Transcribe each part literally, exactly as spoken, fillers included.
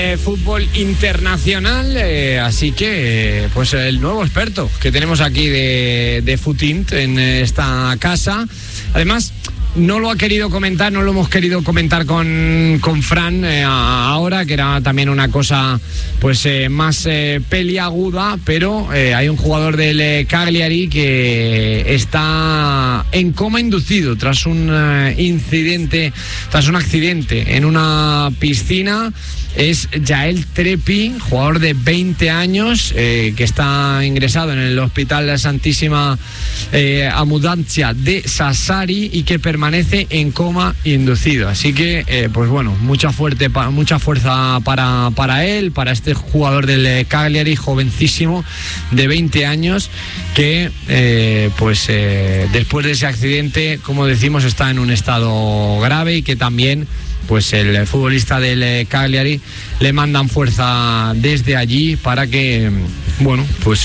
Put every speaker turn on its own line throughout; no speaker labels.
Eh, fútbol internacional, eh, así que eh, pues el nuevo experto que tenemos aquí de, de Futint en esta casa. Además, no lo ha querido comentar, no lo hemos querido comentar con, con Fran eh, ahora, que era también una cosa pues eh, más eh, peliaguda, pero eh, hay un jugador del eh, Cagliari que está en coma inducido tras un eh, incidente, tras un accidente en una piscina. Es Yael Trepi, jugador de veinte años, eh, que está ingresado en el Hospital Santísima eh, Ambulancia de Sassari y que permanece en coma inducido. Así que, eh, pues bueno, mucha, fuerte, mucha fuerza para, para él, para este jugador del Cagliari, jovencísimo, de veinte años, que eh, pues eh, después de ese accidente, como decimos, está en un estado grave y que también pues el futbolista del Cagliari le mandan fuerza desde allí para que, bueno, pues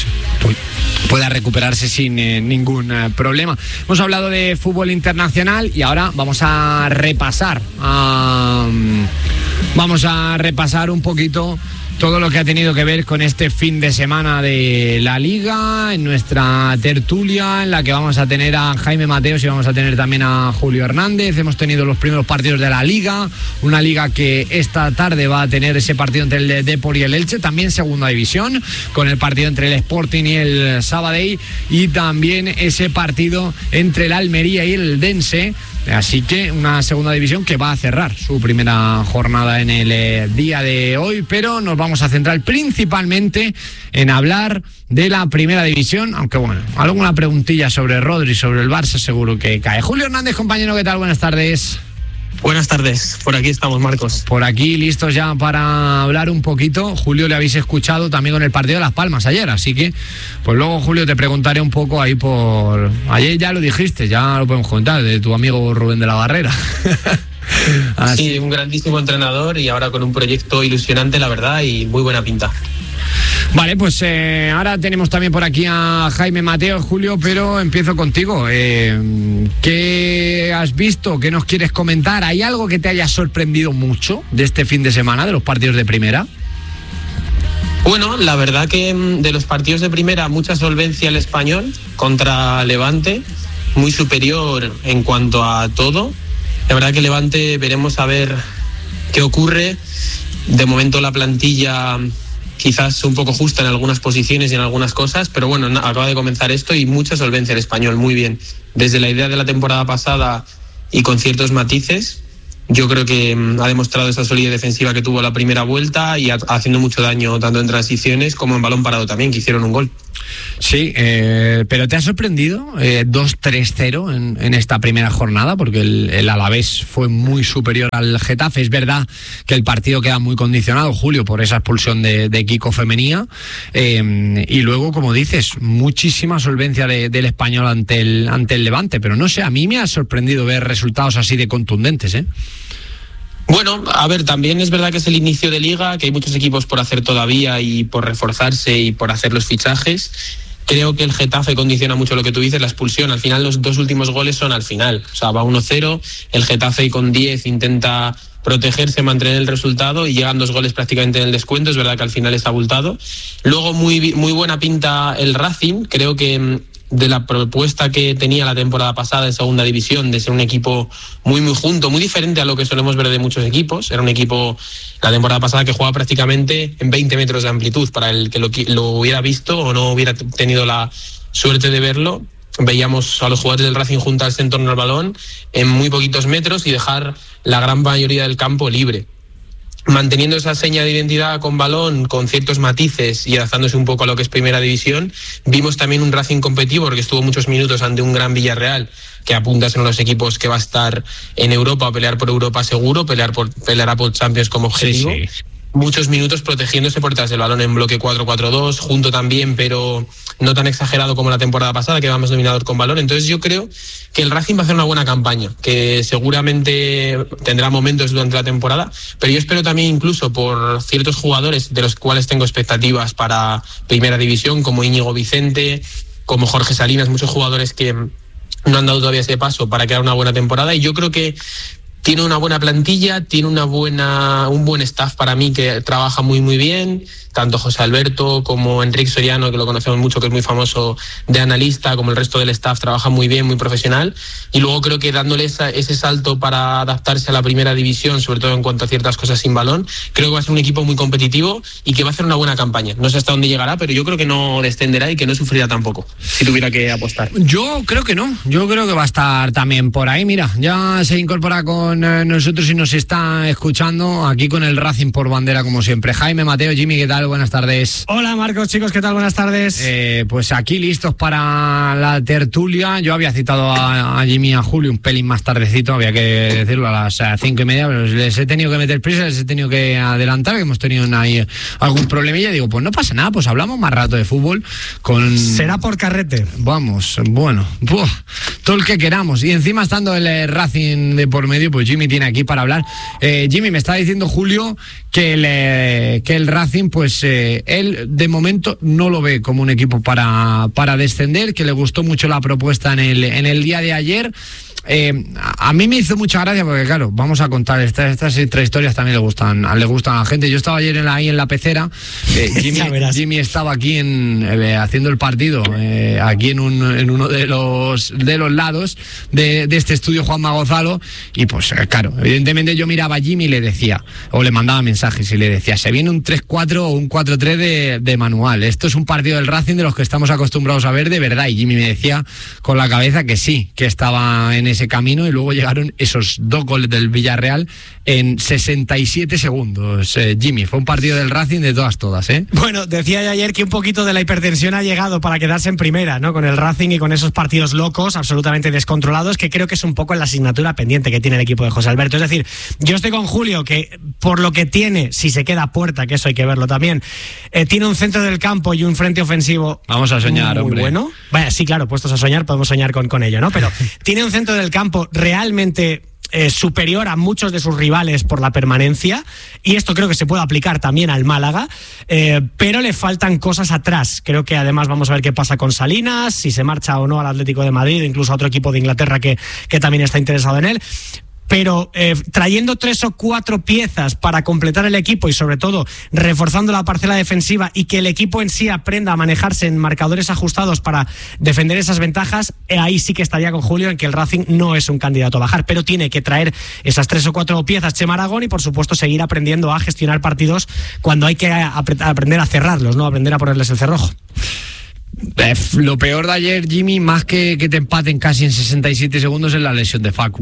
pueda recuperarse sin eh, ningún eh, problema. Hemos hablado de fútbol internacional y ahora vamos a repasar, a, vamos a repasar un poquito todo lo que ha tenido que ver con este fin de semana de la Liga, en nuestra tertulia, en la que vamos a tener a Jaime Mateos y vamos a tener también a Julio Hernández. Hemos tenido los primeros partidos de la Liga, una Liga que esta tarde va a tener ese partido entre el Depor y el Elche, también segunda división, con el partido entre el Sporting y el Sabadell, y también ese partido entre el Almería y el Dense. Así que una segunda división que va a cerrar su primera jornada en el eh, día de hoy, pero nos vamos a centrar principalmente en hablar de la primera división, aunque bueno, alguna preguntilla sobre Rodri, sobre el Barça seguro que cae. Julio Hernández, compañero, ¿qué tal? Buenas tardes.
Buenas tardes, por aquí estamos, Marcos.
Por aquí listos ya para hablar un poquito. Julio, le habéis escuchado también con el partido de Las Palmas ayer, así que pues luego, Julio, te preguntaré un poco ahí por... Ayer ya lo dijiste, ya lo podemos contar, de tu amigo Rubén de la Barrera.
Así. Sí, un grandísimo entrenador y ahora con un proyecto ilusionante, la verdad, y muy buena pinta.
Vale, pues eh, ahora tenemos también por aquí a Jaime Mateos, Julio, pero empiezo contigo. Eh, ¿Qué has visto? ¿Qué nos quieres comentar? ¿Hay algo que te haya sorprendido mucho de este fin de semana, de los partidos de primera?
Bueno, la verdad que de los partidos de primera, mucha solvencia el Español contra Levante, muy superior en cuanto a todo. La verdad que Levante, veremos a ver qué ocurre. De momento la plantilla quizás un poco justa en algunas posiciones y en algunas cosas, pero bueno, acaba de comenzar esto y mucha solvencia el Español, muy bien. Desde la idea de la temporada pasada y con ciertos matices, yo creo que ha demostrado esa solidez defensiva que tuvo la primera vuelta y haciendo mucho daño tanto en transiciones como en balón parado también, que hicieron un gol.
Sí, eh, pero ¿te ha sorprendido eh, dos tres cero en, en esta primera jornada? Porque el, el Alavés fue muy superior al Getafe. Es verdad que el partido queda muy condicionado, Julio, por esa expulsión de, de Kiko Femenía. Eh, y luego, como dices, muchísima solvencia de, del Español ante el, ante el Levante. Pero no sé, a mí me ha sorprendido ver resultados así de contundentes, ¿eh?
Bueno, a ver, también es verdad que es el inicio de Liga, que hay muchos equipos por hacer todavía y por reforzarse y por hacer los fichajes. Creo que el Getafe condiciona mucho lo que tú dices, la expulsión. Al final los dos últimos goles son al final. O sea, va uno cero, el Getafe con diez intenta protegerse, mantener el resultado y llegan dos goles prácticamente en el descuento. Es verdad que al final es abultado. Luego muy, muy buena pinta el Racing. Creo que de la propuesta que tenía la temporada pasada en segunda división, de ser un equipo muy muy junto, muy diferente a lo que solemos ver de muchos equipos. Era un equipo la temporada pasada que jugaba prácticamente en veinte metros de amplitud. Para el que lo, lo hubiera visto o no hubiera tenido la suerte de verlo, veíamos a los jugadores del Racing juntarse en torno al balón en muy poquitos metros y dejar la gran mayoría del campo libre, manteniendo esa seña de identidad con balón, con ciertos matices y adaptándose un poco a lo que es primera división. Vimos también un Racing competitivo porque estuvo muchos minutos ante un gran Villarreal que apunta a ser uno de los equipos que va a estar en Europa, a pelear por Europa seguro, pelear por, peleará por Champions como objetivo. Sí, sí. Muchos minutos protegiéndose por detrás del balón en bloque cuatro cuatro dos, junto también, pero no tan exagerado como la temporada pasada, que va más dominador con balón. Entonces yo creo que el Racing va a hacer una buena campaña, que seguramente tendrá momentos durante la temporada, pero yo espero también incluso por ciertos jugadores de los cuales tengo expectativas para primera división, como Íñigo Vicente, como Jorge Salinas, muchos jugadores que no han dado todavía ese paso para crear una buena temporada, y yo creo que tiene una buena plantilla, tiene una buena, un buen staff para mí que trabaja muy muy bien, tanto José Alberto como Enrique Soriano, que lo conocemos mucho, que es muy famoso de analista, como el resto del staff, trabaja muy bien, muy profesional, y luego creo que dándole esa, ese salto para adaptarse a la primera división, sobre todo en cuanto a ciertas cosas sin balón, creo que va a ser un equipo muy competitivo y que va a hacer una buena campaña. No sé hasta dónde llegará, pero yo creo que no descenderá y que no sufrirá tampoco, si tuviera que apostar.
Yo creo que no, yo creo que va a estar también por ahí. Mira, ya se incorpora con eh, nosotros y nos está escuchando aquí con el Racing por bandera, como siempre. Jaime, Mateo, Jimmy, ¿qué tal? Buenas tardes.
Hola Marcos, chicos, ¿qué tal? Buenas tardes.
Eh, pues aquí listos para la tertulia. Yo había citado a, a Jimmy y a Julio un pelín más tardecito, había que decirlo, a las cinco y media, pero les he tenido que meter prisa, les he tenido que adelantar, que hemos tenido ahí algún problemilla. Digo, pues no pasa nada, pues hablamos más rato de fútbol con...
Será por carrete.
Vamos, bueno, ¡buah! Todo el que queramos. Y encima estando el eh, Racing de por medio, pues Jimmy tiene aquí para hablar. Eh, Jimmy, me está diciendo Julio que el, eh, que el Racing, pues eh, él de momento no lo ve como un equipo para, para descender, que le gustó mucho la propuesta en el, en el día de ayer. Eh, a mí me hizo mucha gracia porque, claro, vamos a contar estas, estas tres historias también le gustan, le gustan a la gente. Yo estaba ayer en la, ahí en la pecera, eh, Jimmy, Jimmy estaba aquí en, eh, haciendo el partido, eh, aquí en, un, en uno de los de los lados de, de este estudio Juanma Gonzalo, y pues eh, claro, evidentemente yo miraba a Jimmy y le decía, o le mandaba mensajes y le decía, se viene un tres cuatro o un cuatro tres de, de manual, esto es un partido del Racing de los que estamos acostumbrados a ver de verdad. Y Jimmy me decía con la cabeza que sí, que estaba en ese ese camino, y luego llegaron esos dos goles del Villarreal en sesenta y siete segundos. Eh, Jimmy, fue un partido del Racing de todas todas, ¿eh?
Bueno, decía yo ayer que un poquito de la hipertensión ha llegado para quedarse en primera, ¿no? Con el Racing y con esos partidos locos, absolutamente descontrolados, que creo que es un poco la asignatura pendiente que tiene el equipo de José Alberto. Es decir, yo estoy con Julio, que por lo que tiene, si se queda a puerta, que eso hay que verlo también, eh, tiene un centro del campo y un frente ofensivo.
Vamos a soñar,
muy
hombre.
Bueno. Vaya, sí, claro, puestos a soñar, podemos soñar con, con ello, ¿no? Pero tiene un centro del campo realmente eh, superior a muchos de sus rivales por la permanencia, y esto creo que se puede aplicar también al Málaga, eh, pero le faltan cosas atrás. Creo que además vamos a ver qué pasa con Salinas, si se marcha o no al Atlético de Madrid, incluso a otro equipo de Inglaterra que, que también está interesado en él. Pero eh, trayendo tres o cuatro piezas para completar el equipo y sobre todo reforzando la parcela defensiva, y que el equipo en sí aprenda a manejarse en marcadores ajustados para defender esas ventajas, eh, ahí sí que estaría con Julio en que el Racing no es un candidato a bajar, pero tiene que traer esas tres o cuatro piezas Chema Aragón, y por supuesto seguir aprendiendo a gestionar partidos cuando hay que ap- aprender a cerrarlos, no aprender a ponerles el cerrojo.
Eh, lo peor de ayer, Jimmy, más que que te empaten casi en sesenta y siete segundos, es la lesión de Facu.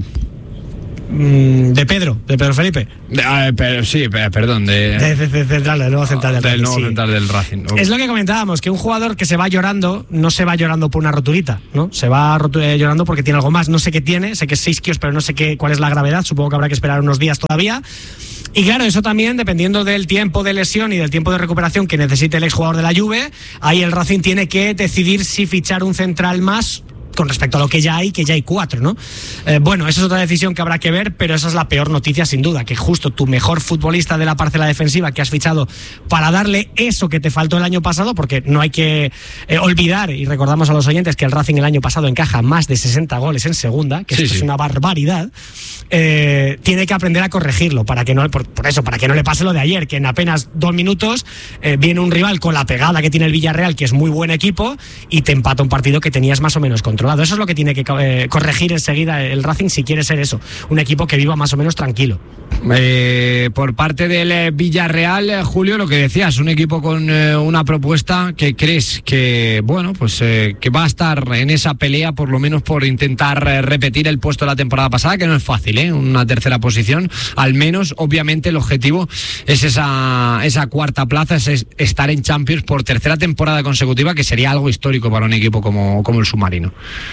De Pedro, de Pedro Felipe.
Eh, pero, sí, pero, perdón, de,
de, de, de central, del nuevo central del,
del
Racing.
Nuevo
Sí.
central del Racing. Oh.
Es lo que comentábamos, que un jugador que se va llorando, no se va llorando por una rotulita, ¿no? Se va rotu- eh, llorando porque tiene algo más. No sé qué tiene, sé que es seis kilos, pero no sé qué, cuál es la gravedad. Supongo que habrá que esperar unos días todavía. Y claro, eso también, dependiendo del tiempo de lesión y del tiempo de recuperación que necesite el exjugador de la Juve, ahí el Racing tiene que decidir si fichar un central más con respecto a lo que ya hay, que ya hay cuatro, ¿no? Eh, bueno, esa es otra decisión que habrá que ver, pero esa es la peor noticia sin duda, que justo tu mejor futbolista de la parcela defensiva que has fichado para darle eso que te faltó el año pasado, porque no hay que eh, olvidar, y recordamos a los oyentes, que el Racing el año pasado encaja más de sesenta goles en segunda, que
sí,
esto
sí.
es una barbaridad. Eh, tiene que aprender a corregirlo para que no, por, por eso, para que no le pase lo de ayer, que en apenas dos minutos eh, viene un rival con la pegada que tiene el Villarreal, que es muy buen equipo, y te empata un partido que tenías más o menos controlado. Eso es lo que tiene que eh, corregir enseguida el Racing si quiere ser eso, un equipo que viva más o menos tranquilo.
Eh, por parte del eh, Villarreal, eh, Julio, lo que decías, un equipo con eh, una propuesta que crees que, bueno, pues eh, que va a estar en esa pelea, por lo menos por intentar eh, repetir el puesto de la temporada pasada, que no es fácil, ¿eh? Una tercera posición, al menos, obviamente el objetivo es esa, esa cuarta plaza, es estar en Champions por tercera temporada consecutiva, que sería algo histórico para un equipo como, como el Submarino.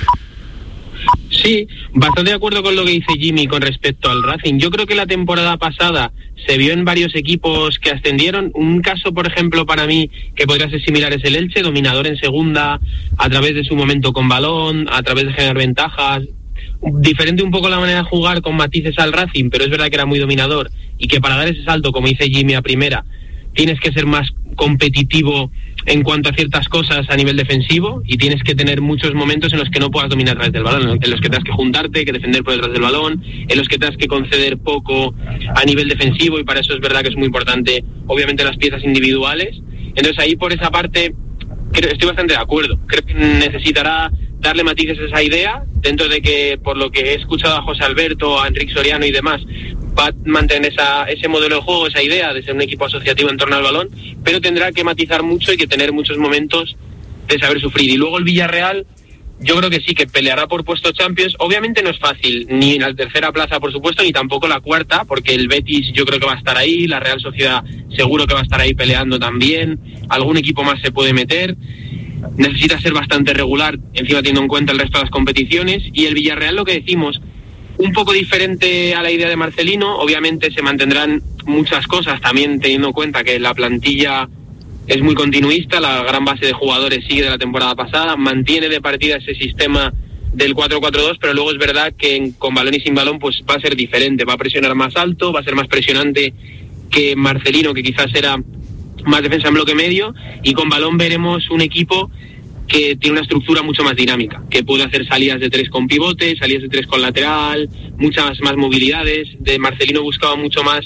Sí, bastante de acuerdo con lo que dice Jimmy con respecto al Racing. Yo creo que la temporada pasada se vio en varios equipos que ascendieron. Un caso, por ejemplo, para mí, que podría ser similar, es el Elche, dominador en segunda, a través de su momento con balón, a través de generar ventajas. Diferente un poco la manera de jugar, con matices al Racing, pero es verdad que era muy dominador, y que para dar ese salto, como dice Jimmy, a primera, tienes que ser más competitivo en cuanto a ciertas cosas a nivel defensivo, y tienes que tener muchos momentos en los que no puedas dominar a través del balón, en los que tengas que juntarte, que defender por detrás del balón, en los que tengas que conceder poco a nivel defensivo, y para eso es verdad que es muy importante, obviamente, las piezas individuales. Entonces ahí, por esa parte, creo, estoy bastante de acuerdo. Creo que necesitará darle matices a esa idea, dentro de que, por lo que he escuchado a José Alberto, a Enrique Soriano y demás, va a mantener esa, ese modelo de juego, esa idea de ser un equipo asociativo en torno al balón, pero tendrá que matizar mucho y que tener muchos momentos de saber sufrir. Y luego el Villarreal, yo creo que sí, que peleará por puestos Champions. Obviamente no es fácil, ni en la tercera plaza, por supuesto, ni tampoco la cuarta, porque el Betis yo creo que va a estar ahí, la Real Sociedad seguro que va a estar ahí peleando también, algún equipo más se puede meter. Necesita ser bastante regular, encima teniendo en cuenta el resto de las competiciones. Y el Villarreal, lo que decimos, un poco diferente a la idea de Marcelino. Obviamente se mantendrán muchas cosas, también teniendo en cuenta que la plantilla es muy continuista, la gran base de jugadores sigue de la temporada pasada, mantiene de partida ese sistema del cuatro cuatro dos, pero luego es verdad que en, con balón y sin balón pues va a ser diferente, va a presionar más alto, va a ser más presionante que Marcelino, que quizás era más defensa en bloque medio, y con balón veremos un equipo que tiene una estructura mucho más dinámica, que puede hacer salidas de tres con pivote, salidas de tres con lateral, muchas más movilidades. De Marcelino buscaba mucho más,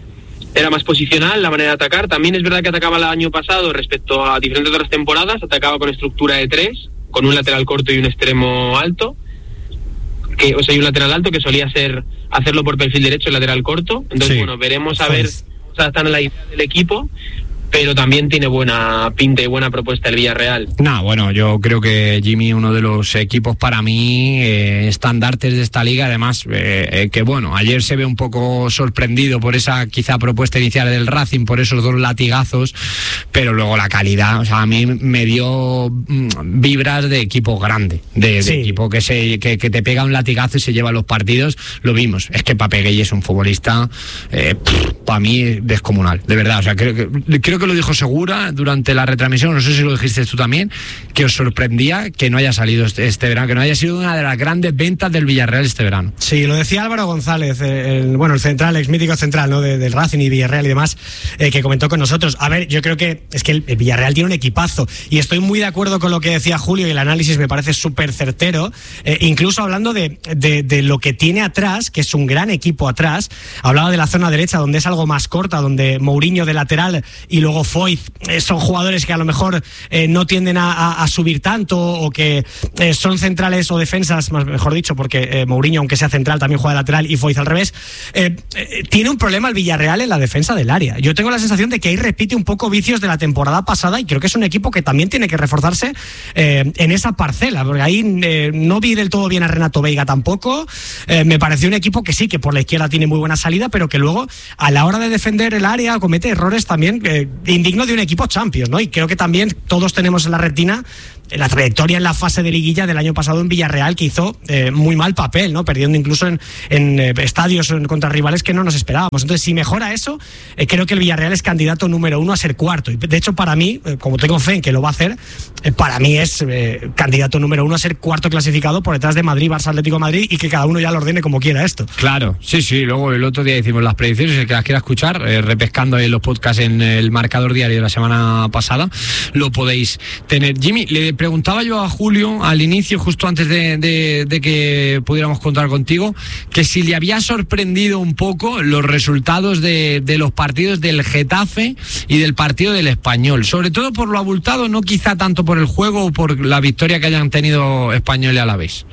era más posicional la manera de atacar. También es verdad que atacaba el año pasado respecto a diferentes otras temporadas, atacaba con estructura de tres, con un lateral corto y un extremo alto, que, o sea, y un lateral alto que solía ser hacerlo por perfil derecho, el lateral corto. Entonces, sí, bueno, veremos a ver cómo se adaptan a la idea del equipo, pero también tiene buena pinta y buena propuesta el Villarreal.
No, bueno, yo creo que Jimmy, uno de los equipos para mí eh, estandartes de esta liga, además eh, eh, que bueno, ayer se ve un poco sorprendido por esa quizá propuesta inicial del Racing, por esos dos latigazos, pero luego la calidad, o sea, a mí me dio mm, vibras de equipo grande, de, sí. de equipo que, se, que, que te pega un latigazo y se lleva los partidos. Lo vimos, es que Pape Gueye es un futbolista eh, para mí descomunal, de verdad, o sea, creo que, creo que lo dijo Segura durante la retransmisión, no sé si lo dijiste tú también, que os sorprendía que no haya salido este, este verano, que no haya sido una de las grandes ventas del Villarreal este verano.
Sí, lo decía Álvaro González, el, bueno, el central, ex mítico central, ¿no? De, del Racing y Villarreal y demás, eh, que comentó con nosotros. A ver, yo creo que es que el, el Villarreal tiene un equipazo, y estoy muy de acuerdo con lo que decía Julio, y el análisis me parece súper certero, eh, incluso hablando de, de, de lo que tiene atrás, que es un gran equipo atrás. Hablaba de la zona derecha, donde es algo más corta, donde Mourinho de lateral y luego Foyth eh, son jugadores que a lo mejor eh, no tienden a, a, a subir tanto, o que eh, son centrales o defensas, más, mejor dicho, porque eh, Mourinho, aunque sea central, también juega de lateral, y Foyth al revés. Eh, eh, tiene un problema el Villarreal en la defensa del área. Yo tengo la sensación de que ahí repite un poco vicios de la temporada pasada, y creo que es un equipo que también tiene que reforzarse eh, en esa parcela, porque ahí eh, no vi del todo bien a Renato Veiga tampoco. Eh, me pareció un equipo que sí, que por la izquierda tiene muy buena salida, pero que luego a la hora de defender el área comete errores también eh, indignos de un equipo Champions, ¿no? Y creo que también todos tenemos en la retina la trayectoria en la fase de liguilla del año pasado en Villarreal, que hizo eh, muy mal papel, ¿no? Perdiendo incluso en, en eh, estadios contra rivales que no nos esperábamos. Entonces, si mejora eso, eh, creo que el Villarreal es candidato número uno a ser cuarto. Y de hecho, para mí, eh, como tengo fe en que lo va a hacer, eh, para mí es eh, candidato número uno a ser cuarto clasificado por detrás de Madrid, Barça, Atlético de Madrid, y que cada uno ya lo ordene como quiera esto.
Claro, sí, sí. Luego el otro día hicimos las predicciones, el que las quiera escuchar, eh, repescando en los podcasts en el marcador diario de la semana pasada, lo podéis tener. Jimmy, le preguntaba yo a Julio al inicio, justo antes de, de, de que pudiéramos contar contigo, que si le había sorprendido un poco los resultados de, de los partidos del Getafe y del partido del Español, sobre todo por lo abultado, no quizá tanto por el juego o por la victoria que hayan tenido Español y Alavés.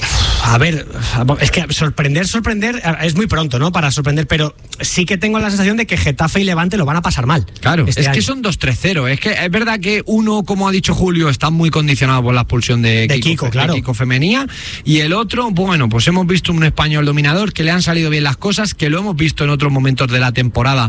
A ver, es que sorprender, sorprender es muy pronto, ¿no? Para sorprender, pero sí que tengo la sensación de que Getafe y Levante lo van a pasar mal.
Claro,
este
es
año.
Que son dos tres cero. Es que es verdad que uno, como ha dicho Julio, está muy condicionado por la expulsión de,
de
Kiko,
Kiko, claro.
de Kiko Femenía, y el otro, bueno, pues hemos visto un Español dominador, que le han salido bien las cosas, que lo hemos visto en otros momentos de la temporada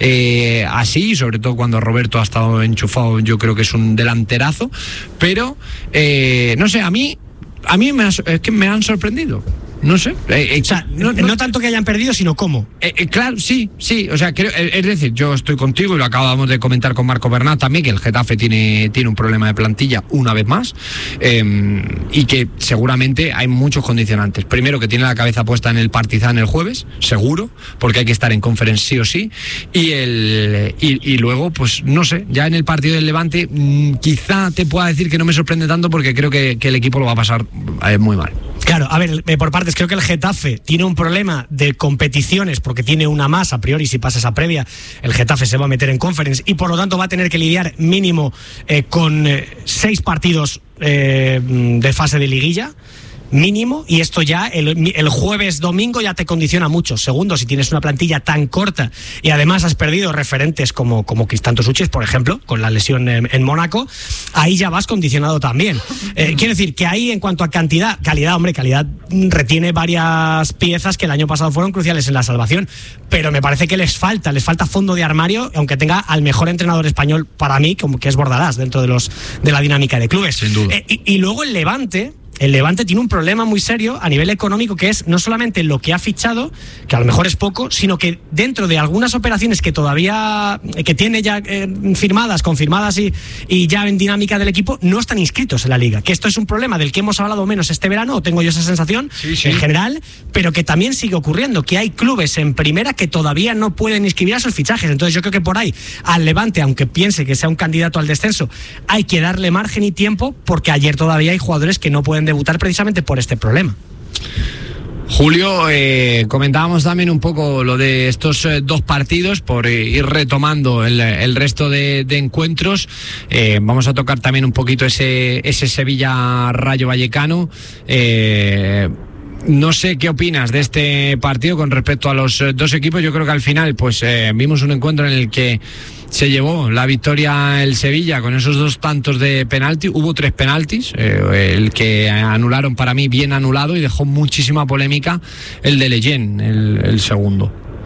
eh, así, sobre todo cuando Roberto ha estado enchufado. Yo creo que es un delanterazo, pero eh, no sé, a mí A mí me, es que me han sorprendido. No sé. Eh, eh,
O sea, no,
no,
no tanto que hayan perdido, sino cómo.
Eh, eh, claro, sí, sí, o sea, creo, eh, es decir, yo estoy contigo y lo acabamos de comentar con Marco Bernat también, que el Getafe tiene, tiene un problema de plantilla una vez más, eh, y que seguramente hay muchos condicionantes. Primero, que tiene la cabeza puesta en el Partizan el jueves, seguro, porque hay que estar en Conference sí o sí, y, el, y, y luego, pues no sé, ya en el partido del Levante, mmm, quizá te pueda decir que no me sorprende tanto, porque creo que, que el equipo lo va a pasar eh, muy mal.
Claro, a ver, eh, por partes, creo que el Getafe tiene un problema de competiciones porque tiene una más, a priori, si pasa esa previa, el Getafe se va a meter en Conference y por lo tanto va a tener que lidiar mínimo eh, con eh, seis partidos eh, de fase de liguilla. Mínimo, y esto ya el, el jueves domingo ya te condiciona mucho. Segundo, si tienes una plantilla tan corta y además has perdido referentes como, como Cristán Tosuchis, por ejemplo, con la lesión en, en Mónaco, ahí ya vas condicionado también. Eh, quiero decir que ahí, en cuanto a cantidad, calidad, hombre, calidad retiene varias piezas que el año pasado fueron cruciales en la salvación, pero me parece que les falta, les falta fondo de armario, aunque tenga al mejor entrenador español para mí, como que es Bordalás, dentro de los de la dinámica de clubes.
Sin duda.
Eh, y, y luego el Levante. El Levante tiene un problema muy serio a nivel económico, que es no solamente lo que ha fichado, que a lo mejor es poco, sino que dentro de algunas operaciones que todavía que tiene ya eh, firmadas, confirmadas y, y ya en dinámica del equipo, no están inscritos en la liga. Que esto es un problema del que hemos hablado menos este verano, o tengo yo esa sensación,
sí, sí.
en general, pero que también sigue ocurriendo, que hay clubes en primera que todavía no pueden inscribir a sus fichajes. Entonces yo creo que por ahí al Levante, aunque piense que sea un candidato al descenso, hay que darle margen y tiempo, porque ayer todavía hay jugadores que no pueden debutar precisamente por este problema.
Julio, eh, comentábamos también un poco lo de estos eh, dos partidos por eh, ir retomando el, el resto de, de encuentros. Eh, vamos a tocar también un poquito ese, ese Sevilla-Rayo Vallecano. Eh, No sé qué opinas de este partido con respecto a los dos equipos. Yo creo que al final pues eh, vimos un encuentro en el que se llevó la victoria el Sevilla con esos dos tantos de penalti. Hubo tres penaltis, eh, el que anularon para mí bien anulado, y dejó muchísima polémica el de Leyen, el, el segundo.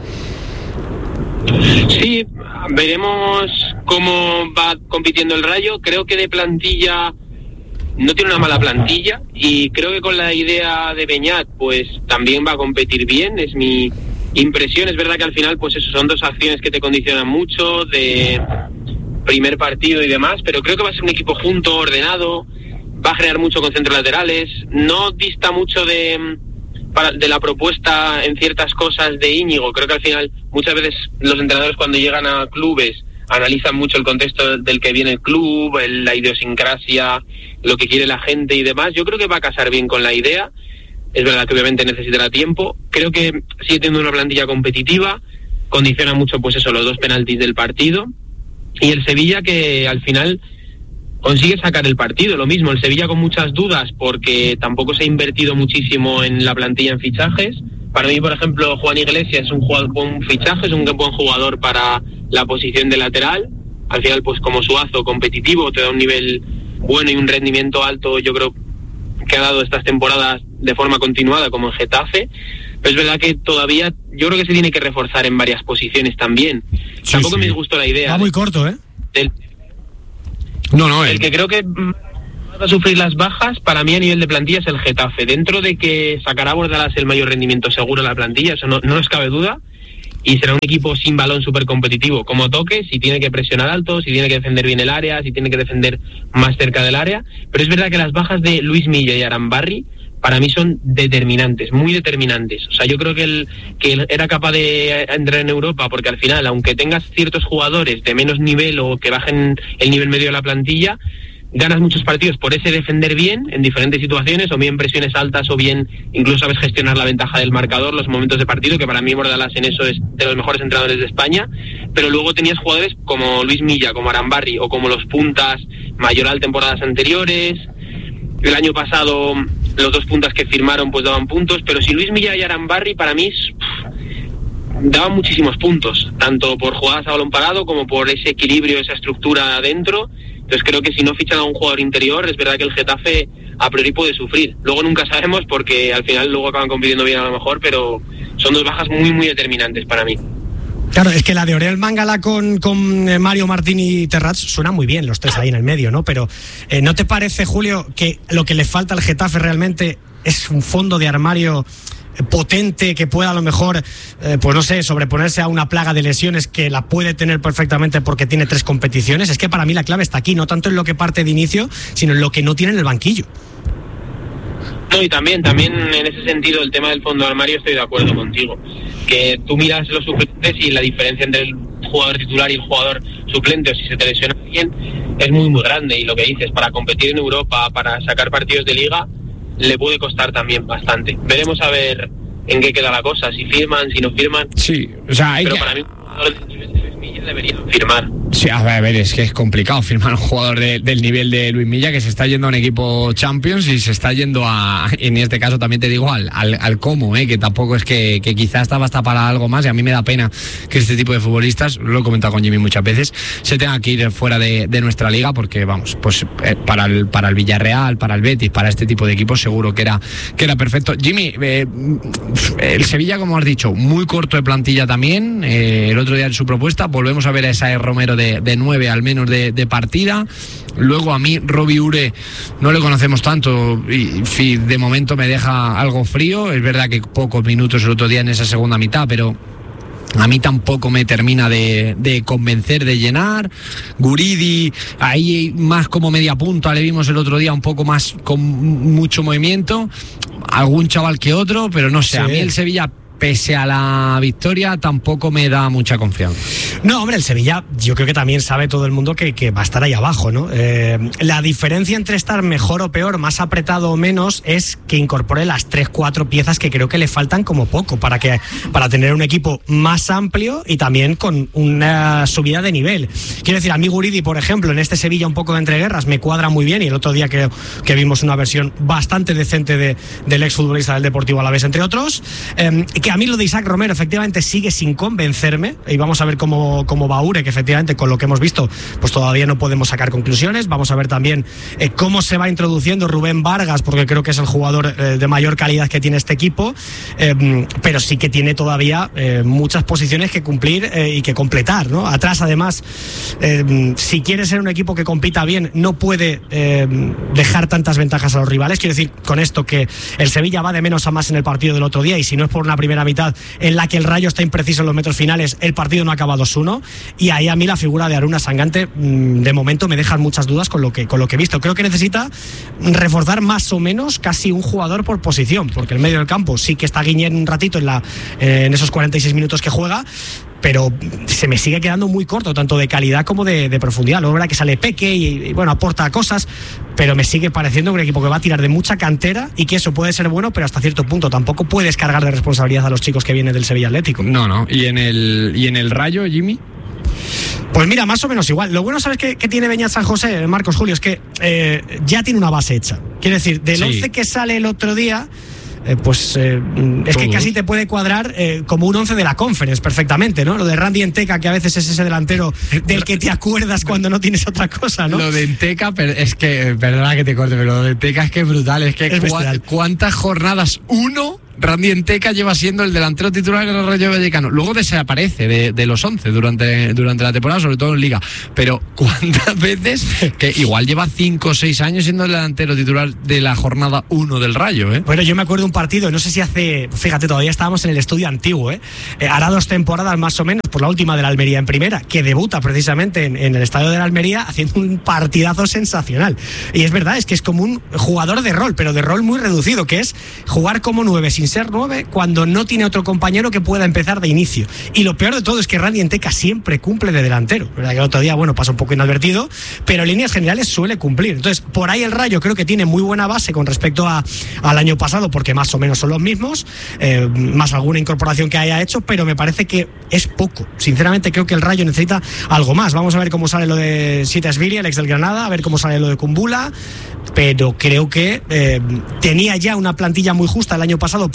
Sí, veremos cómo va compitiendo el Rayo. Creo que de plantilla no tiene una mala plantilla, y creo que con la idea de Beñat pues también va a competir bien, es mi impresión. Es verdad que al final pues eso, son dos acciones que te condicionan mucho, de primer partido y demás, pero creo que va a ser un equipo junto, ordenado, va a generar mucho con centros laterales, no dista mucho de, de la propuesta en ciertas cosas de Íñigo. Creo que al final muchas veces los entrenadores, cuando llegan a clubes, analizan mucho el contexto del que viene el club, el, la idiosincrasia, lo que quiere la gente y demás. Yo creo que va a casar bien con la idea. Es verdad que obviamente necesitará tiempo. Creo que sigue teniendo una plantilla competitiva, condiciona mucho pues eso, los dos penaltis del partido, y el Sevilla que al final consigue sacar el partido. Lo mismo, el Sevilla con muchas dudas porque tampoco se ha invertido muchísimo en la plantilla en fichajes. Para mí, por ejemplo, Juan Iglesias es un jugador con fichajes, un buen jugador para la posición de lateral. Al final, pues como Suazo, competitivo, te da un nivel bueno y un rendimiento alto, yo creo que ha dado estas temporadas de forma continuada, como en Getafe. Pero es verdad que todavía yo creo que se tiene que reforzar en varias posiciones también. Sí, Tampoco sí. me disgustó la idea.
Va muy corto, ¿eh?
Del,
no, no,
el
eh.
que creo que va a sufrir las bajas, para mí a nivel de plantilla, es el Getafe. Dentro de que sacará Bordalás el mayor rendimiento seguro en la plantilla, eso no, no nos cabe duda, y será un equipo sin balón súper competitivo, como toque, si tiene que presionar alto, si tiene que defender bien el área, si tiene que defender más cerca del área. Pero es verdad que las bajas de Luis Milla y Arambarri para mí son determinantes, muy determinantes. O sea, yo creo que él que él era capaz de entrar en Europa, porque al final, aunque tengas ciertos jugadores de menos nivel o que bajen el nivel medio de la plantilla, ganas muchos partidos por ese defender bien en diferentes situaciones, o bien presiones altas, o bien incluso sabes gestionar la ventaja del marcador, los momentos de partido, que para mí Bordalás en eso es de los mejores entrenadores de España. Pero luego tenías jugadores como Luis Milla, como Arambarri, o como los puntas Mayoral temporadas anteriores. El año pasado los dos puntas que firmaron pues daban puntos, pero si Luis Milla y Arambarri para mí pff, daban muchísimos puntos, tanto por jugadas a balón parado como por ese equilibrio, esa estructura adentro. Entonces creo que si no fichan a un jugador interior, es verdad que el Getafe a priori puede sufrir. Luego nunca sabemos, porque al final luego acaban compitiendo bien a lo mejor, pero son dos bajas muy muy determinantes para mí.
Claro, es que la de Oriol Mangala con, con Mario Martín y Terrats suena muy bien, los tres ahí en el medio, ¿no? Pero eh, ¿no te parece, Julio, que lo que le falta al Getafe realmente es un fondo de armario potente que pueda a lo mejor, eh, pues no sé, sobreponerse a una plaga de lesiones que la puede tener perfectamente porque tiene tres competiciones. Es que para mí la clave está aquí, no tanto en lo que parte de inicio, sino en lo que no tiene en el banquillo.
No, y también, también en ese sentido el tema del fondo de armario estoy de acuerdo contigo, que tú miras los suplentes y la diferencia entre el jugador titular y el jugador suplente, o si se te lesiona alguien, es muy muy grande, y lo que dices, para competir en Europa, para sacar partidos de liga, le puede costar también bastante. Veremos a ver en qué queda la cosa, si firman, si no firman.
Sí, o sea, hay
pero
que...
para mí un jugador de nivel de Luis Milla debería firmar.
Sí, a ver, a ver, es que es complicado firmar un jugador de, del nivel de Luis Milla, que se está yendo a un equipo Champions y se está yendo a, en este caso también te digo, al, al, al Como, ¿eh? Que tampoco es que, que quizás estaba hasta para algo más, y a mí me da pena que este tipo de futbolistas, lo he comentado con Jimmy muchas veces, se tenga que ir fuera de, de nuestra liga, porque vamos, pues eh, para, el, para el Villarreal, para el Betis, para este tipo de equipos seguro que era, que era perfecto. Jimmy, eh, el Sevilla, como has dicho, muy corto de plantilla también, eh, el otro día en su propuesta, volvemos a ver a esa Romero de de nueve al menos de, de partida. Luego a mí Robbie Ure no le conocemos tanto y, y de momento me deja algo frío. Es verdad que pocos minutos el otro día en esa segunda mitad, pero a mí tampoco me termina de, de convencer, de llenar. Guridi, ahí más como media punta, le vimos el otro día un poco más con mucho movimiento. Algún chaval que otro, pero no sé, sí. A mí el Sevilla, pese a la victoria, tampoco me da mucha confianza.
No, hombre, el Sevilla, yo creo que también sabe todo el mundo que, que va a estar ahí abajo, ¿no? Eh, la diferencia entre estar mejor o peor, más apretado o menos, es que incorpore las tres, cuatro piezas que creo que le faltan como poco para que para tener un equipo más amplio y también con una subida de nivel. Quiero decir, a mí Guridi, por ejemplo, en este Sevilla un poco de entreguerras, me cuadra muy bien, y el otro día creo que vimos una versión bastante decente de, del exfutbolista del Deportivo Alavés, entre otros. Eh, que a mí lo de Isaac Romero efectivamente sigue sin convencerme, y vamos a ver cómo, cómo va Ure, que efectivamente con lo que hemos visto pues todavía no podemos sacar conclusiones. Vamos a ver también eh, cómo se va introduciendo Rubén Vargas, porque creo que es el jugador eh, de mayor calidad que tiene este equipo, eh, pero sí que tiene todavía eh, muchas posiciones que cumplir eh, y que completar, ¿no? Atrás, además, eh, si quiere ser un equipo que compita bien, no puede eh, dejar tantas ventajas a los rivales. Quiero decir con esto que el Sevilla va de menos a más en el partido del otro día, y si no es por una primera mitad en la que el Rayo está impreciso en los metros finales, el partido no acaba dos uno, y ahí a mí la figura de Aruna Sangante de momento me dejan muchas dudas con lo que con lo que he visto. Creo que necesita reforzar más o menos casi un jugador por posición, porque el medio del campo sí que está Guiñén un ratito en, la, eh, en esos cuarenta y seis minutos que juega, pero se me sigue quedando muy corto, tanto de calidad como de, de profundidad. Luego es verdad que sale Peque y, y bueno, aporta cosas, pero me sigue pareciendo un equipo que va a tirar de mucha cantera, y que eso puede ser bueno, pero hasta cierto punto tampoco puedes cargar de responsabilidad a los chicos que vienen del Sevilla Atlético.
No, no. ¿Y en el, y en el Rayo, Jimmy?
Pues mira, más o menos igual. Lo bueno, ¿sabes qué, qué tiene Beñat San José, Marcos, Julio? Es que eh, ya tiene una base hecha. Quiero decir, del sí. once que sale el otro día, Eh, pues eh, es Todos. que casi te puede cuadrar eh, como un once de la Conference perfectamente, ¿no? Lo de Randy Enteca, que a veces es ese delantero del que te acuerdas cuando no tienes otra cosa, ¿no?
Lo de Enteca, es que, perdona que te corte, pero lo de Enteca es que es brutal, es que es cua- cuántas jornadas, uno, Randy Enteca lleva siendo el delantero titular del Rayo Vallecano. Luego desaparece de, de los once durante, durante la temporada, sobre todo en Liga. Pero ¿cuántas veces? Que igual lleva cinco o seis años siendo el delantero titular de la jornada uno del Rayo, ¿eh?
Bueno, yo me acuerdo un partido, no sé si hace, fíjate, todavía estábamos en el estudio antiguo, ¿eh? eh hará dos temporadas más o menos, por la última de la Almería en primera, que debuta precisamente en, en el estadio de la Almería haciendo un partidazo sensacional. Y es verdad, es que es como un jugador de rol, pero de rol muy reducido, que es jugar como nueve sin ser nueve cuando no tiene otro compañero que pueda empezar de inicio. Y lo peor de todo es que Randy Enteca siempre cumple de delantero. ¿Verdad? Que el otro día, bueno, pasa un poco inadvertido, pero en líneas generales suele cumplir. Entonces, por ahí el Rayo creo que tiene muy buena base con respecto a, al año pasado, porque más o menos son los mismos, eh, más alguna incorporación que haya hecho, pero me parece que es poco. Sinceramente creo que el Rayo necesita algo más. Vamos a ver cómo sale lo de Sitasvili, el ex del Granada, a ver cómo sale lo de Kumbula, pero creo que eh, tenía ya una plantilla muy justa el año pasado para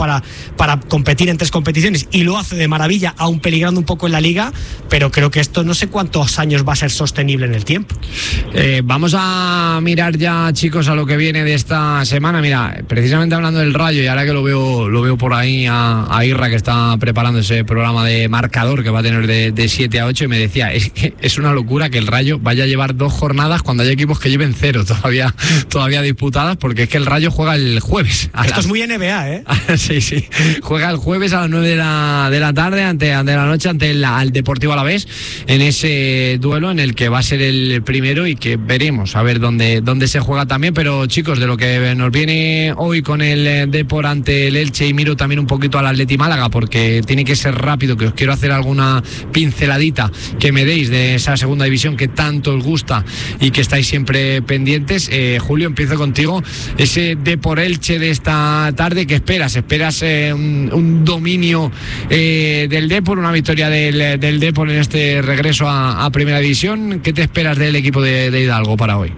para, para competir en tres competiciones y lo hace de maravilla, aún peligrando un poco en la Liga, pero creo que esto no sé cuántos años va a ser sostenible en el tiempo.
Eh, vamos a mirar ya, chicos, a lo que viene de esta semana. Mira, precisamente hablando del Rayo, y ahora que lo veo lo veo por ahí a, a Irra, que está preparando ese programa de marcador que va a tener de, de siete a ocho, y me decía, es que es una locura que el Rayo vaya a llevar dos jornadas cuando hay equipos que lleven cero todavía, todavía disputadas, porque es que el Rayo juega el jueves.
Esto las... es muy N B A, ¿eh?
sí, sí. Juega el jueves a las nueve de la, de la tarde, ante, ante la noche, ante el, el Deportivo Alavés, en ese duelo en el que va a ser el primero y que veremos a ver dónde, dónde se juega también. Pero chicos, de lo que nos viene hoy con el Depor ante el Elche, y miro también un poquito al Atleti Málaga, porque tiene que ser rápido, que os quiero hacer alguna pinceladita que me deis de esa segunda división que tanto os gusta y que estáis siempre pendientes. eh, Julio, empiezo contigo. Ese Depor Elche de esta tarde, ¿qué esperas? ¿Esperas eh, un, un dominio eh, del Depor, una victoria del, del Depor en este regreso a, a Primera División? ¿Qué te esperas del equipo de, de Hidalgo para hoy?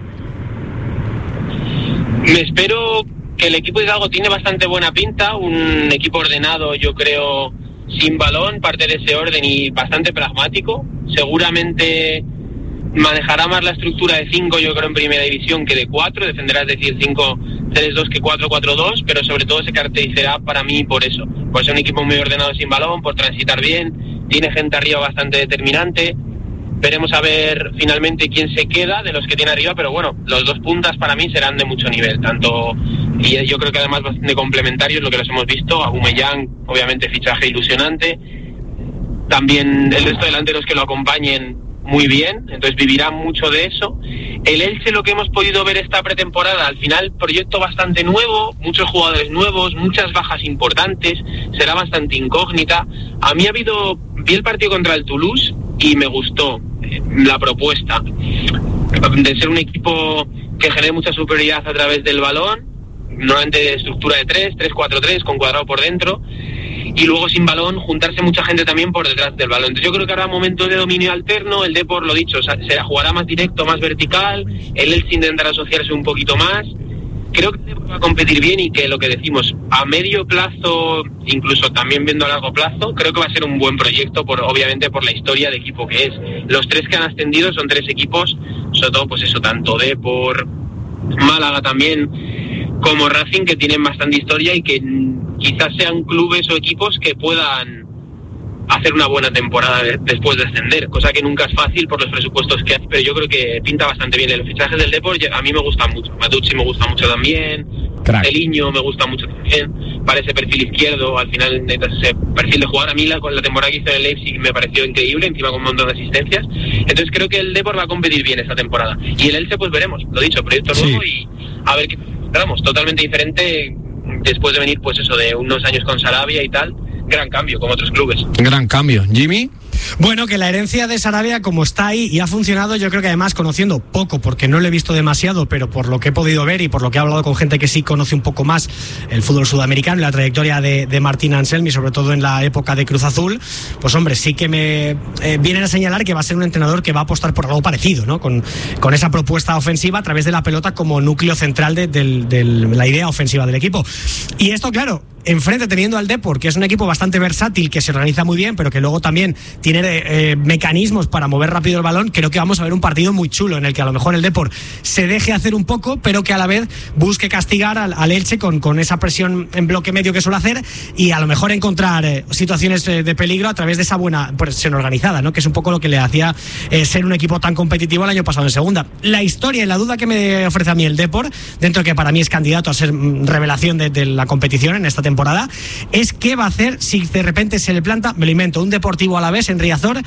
Me espero que el equipo de Hidalgo tiene bastante buena pinta, un equipo ordenado, yo creo, sin balón, parte de ese orden y bastante pragmático. Seguramente manejará más la estructura de cinco, yo creo, en Primera División que de cuatro, defenderá, es decir, cinco tres dos que cuatro cuatro dos, pero sobre todo se caracterizará para mí por eso, por ser un equipo muy ordenado sin balón, por transitar bien, tiene gente arriba bastante determinante. Veremos a ver finalmente quién se queda de los que tiene arriba, pero bueno, los dos puntas para mí serán de mucho nivel, tanto, y yo creo que además bastante complementarios, lo que los hemos visto. Aubameyang, obviamente fichaje ilusionante, también el resto de delanteros que lo acompañen muy bien, entonces vivirá mucho de eso. El Elche, lo que hemos podido ver esta pretemporada, al final proyecto bastante nuevo, muchos jugadores nuevos, muchas bajas importantes, será bastante incógnita. A mí ha habido, vi el partido contra el Toulouse y me gustó eh, la propuesta de ser un equipo que genere mucha superioridad a través del balón, normalmente de estructura de tres, tres cuatro tres, con Cuadrado por dentro, y luego sin balón juntarse mucha gente también por detrás del balón. Entonces yo creo que habrá momentos de dominio alterno, el Depor, lo dicho, se jugará más directo, más vertical, el Elche intentará asociarse un poquito más. Creo que el Depor va a competir bien y que lo que decimos, a medio plazo, incluso también viendo a largo plazo, creo que va a ser un buen proyecto, por obviamente por la historia de equipo que es. Los tres que han ascendido son tres equipos, sobre todo pues eso, tanto Depor, Málaga también, como Racing, que tienen bastante historia y que quizás sean clubes o equipos que puedan hacer una buena temporada de, después de ascender, cosa que nunca es fácil por los presupuestos que hay, pero yo creo que pinta bastante bien. El fichaje del Depor a mí me gusta mucho, Matucci me gusta mucho también, Celiño me gusta mucho también, para ese perfil izquierdo, al final ese perfil de jugar, a mí la, con la temporada que hizo en el Leipzig me pareció increíble, encima con un montón de asistencias. Entonces creo que el Depor va a competir bien esta temporada, y el Elche pues veremos, lo dicho, proyecto nuevo, sí. Y a ver qué encontramos, totalmente diferente después de venir pues eso de unos años con Sarabia y tal. Gran cambio, como otros clubes.
Gran cambio. Jimmy.
Bueno, que la herencia de Sarabia, como está ahí y ha funcionado, yo creo que además conociendo poco, porque no lo he visto demasiado, pero por lo que he podido ver y por lo que he hablado con gente que sí conoce un poco más el fútbol sudamericano y la trayectoria de, de Martín Anselmi, sobre todo en la época de Cruz Azul, pues hombre, sí que me eh, vienen a señalar que va a ser un entrenador que va a apostar por algo parecido, ¿no? Con, con esa propuesta ofensiva a través de la pelota como núcleo central de, de, de, de la idea ofensiva del equipo. Y esto, claro, enfrente teniendo al Depor, que es un equipo bastante versátil, que se organiza muy bien, pero que luego también tiene eh, mecanismos para mover rápido el balón, creo que vamos a ver un partido muy chulo en el que a lo mejor el Depor se deje hacer un poco, pero que a la vez busque castigar al, al Elche con, con esa presión en bloque medio que suele hacer, y a lo mejor encontrar eh, situaciones eh, de peligro a través de esa buena presión organizada, ¿no? Que es un poco lo que le hacía eh, ser un equipo tan competitivo el año pasado en segunda. La historia y la duda que me ofrece a mí el Depor, dentro de que para mí es candidato a ser revelación de, de la competición en esta temporada, temporada, es qué va a hacer si de repente se le planta, me lo invento, un Deportivo Alavés en Riazor